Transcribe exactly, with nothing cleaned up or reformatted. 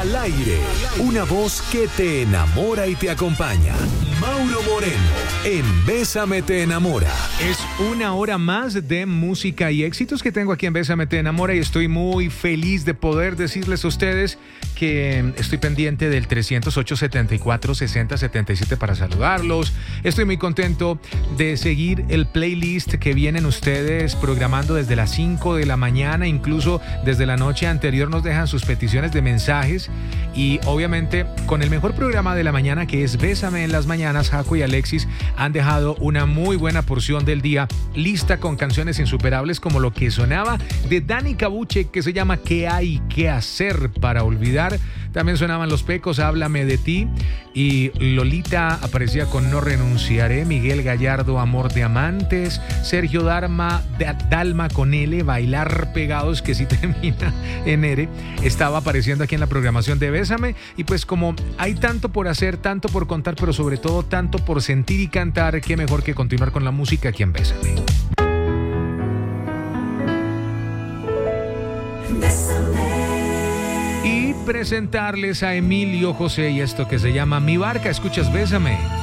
Al aire, una voz que te enamora y te acompaña. Mauro Moreno, en Bésame te enamora. Es una hora más de música y éxitos que tengo aquí en Bésame te enamora y estoy muy feliz de poder decirles a ustedes que estoy pendiente del trescientos ocho, setenta y cuatro, sesenta, setenta y siete para saludarlos. Estoy muy contento de seguir el playlist que vienen ustedes programando desde las cinco de la mañana, incluso desde la noche anterior nos dejan sus peticiones de mensajes y obviamente con el mejor programa de la mañana que es Bésame en las mañanas, Jaco y Alexis han dejado una muy buena porción del día lista con canciones insuperables como lo que sonaba de Dani Cabuche que se llama ¿Qué hay que hacer para olvidar? También sonaban Los Pecos, Háblame de ti, y Lolita aparecía con No renunciaré, Miguel Gallardo, Amor de amantes, Sergio Darma, Dalma con L, Bailar pegados, que sí termina en R, estaba apareciendo aquí en la programación de Bésame. Y pues como hay tanto por hacer, tanto por contar, pero sobre todo tanto por sentir y cantar, qué mejor que continuar con la música aquí en Bésame. Y presentarles a Emilio José y esto que se llama Mi Barca. Escuchas Bésame.